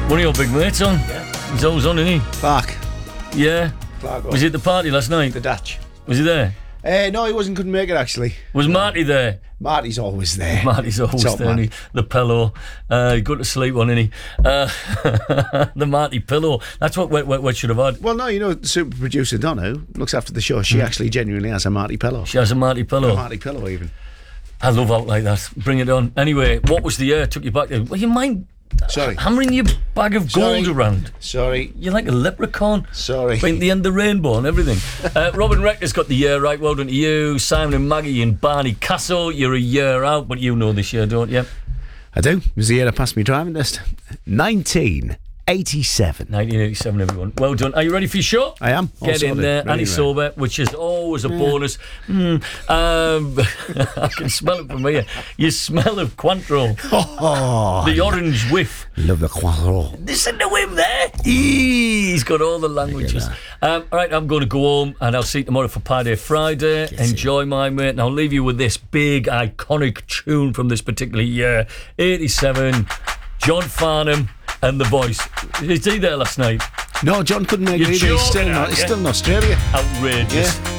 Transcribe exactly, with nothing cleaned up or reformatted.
One of your big mates on. Yeah. He's always on, isn't he? Clark. Yeah. Clark Was he at the party last night? The Dutch. Was he there? Uh, no, he wasn't. Couldn't make it actually. Was Marty there? Marty's always there. Marty's always Top there. man. He? The pillow. Uh, he got to sleep on, innit? Uh, the Marty pillow. That's what we, we, we should have had. Well, no, you know, the super producer Donna, who looks after the show, she mm. actually genuinely has a Marty pillow. She has a Marty pillow. A Marty pillow, even. I love out like that. Bring it on. Anyway, what was the year? Took you back to. Well, you mind Sorry. hammering your bag of Sorry. gold around? Sorry. You're like a leprechaun. Sorry. Paint the end of the rainbow and everything. uh, Robin Rector's got the year right. Well done to you. Simon and Maggie in Barney Castle. You're a year out, but you know this year, don't you? I do. It was the year I passed my driving test. nineteen eighty-seven. nineteen eighty-seven, everyone. Well done. Are you ready for your show? I am. Get in there. Ready, Annie ready. Sober, which is always a Yeah. bonus. Mm, um, I can smell it from here. You smell of Cointreau. Oh, The orange whiff. love the Cointreau. Listen to him there. He's got all the languages. Um, all right, I'm going to go home and I'll see you tomorrow for Pie Day Friday. Yes, Enjoy, my mate. And I'll leave you with this big, iconic tune from this particular year. eighty-seven, John Farnham and The Voice. Is he there last night? No, John couldn't make You're it either. He's still, joking, not, aren't he's you? still in Australia. Outrageous. Yeah.